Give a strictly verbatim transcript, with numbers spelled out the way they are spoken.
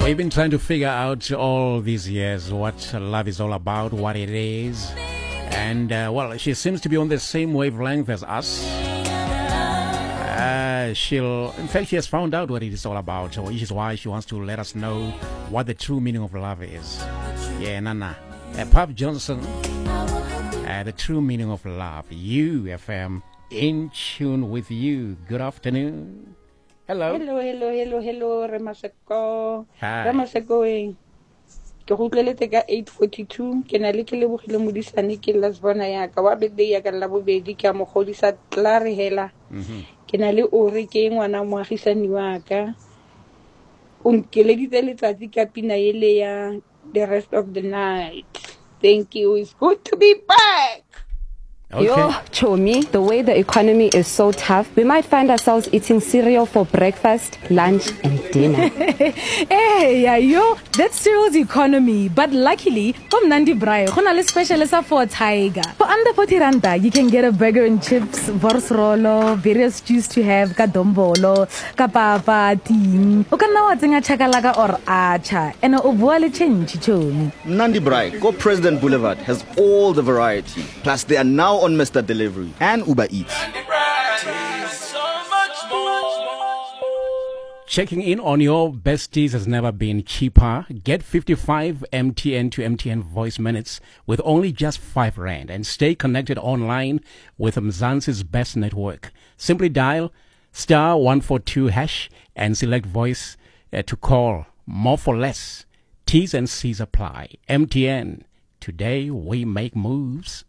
We've been trying to figure out all these years what love is all about, what it is. And, uh, well, she seems to be on the same wavelength as us. Uh, she'll, in fact, she has found out what it is all about, which is why she wants to let us know what the true meaning of love is. Yeah, Nana. Uh, Pop Johnson, uh, the true meaning of love. U F M, in tune with you. Good afternoon. Hello. Hello, hello, hello, hello, Remaseko. Hi. Remaseko, eh. Ke go tleletse ka eight forty-two ke na le ke lebogile modisane ke la bona ya ka wa birthday ya ka la bobedi ke mo godisa Clare hela ke na le ore ke ngwana moagisani wa ka o nkeleditse letsatsi ka pina ele ya the rest of the night. Thank you. It's good to be back. Okay. Yo, Chomi, the way the economy is so tough, we might find ourselves eating cereal for breakfast, lunch, and dinner. Hey, yeah, yo, that's cereal's economy. But luckily, from Nandi Braai, gona le special is for Tiger. For under forty randa, you can get a burger and chips, vorsrolo, various stews to have, ka dombolo, ka papa, ting. O kana wa tsenga chakalaka or acha, and o bua le change, Chomi. Nandi Braai, Go President Boulevard has all the variety. Plus, they are now on Mister Delivery and Uber Eats. Checking in on your besties has never been cheaper. Get fifty-five M T N to M T N voice minutes with only just five rand and stay connected online with Mzansi's best network. Simply dial star one four two hash and select voice uh, to call. More for less. T's and C's apply. M T N. Today we make moves.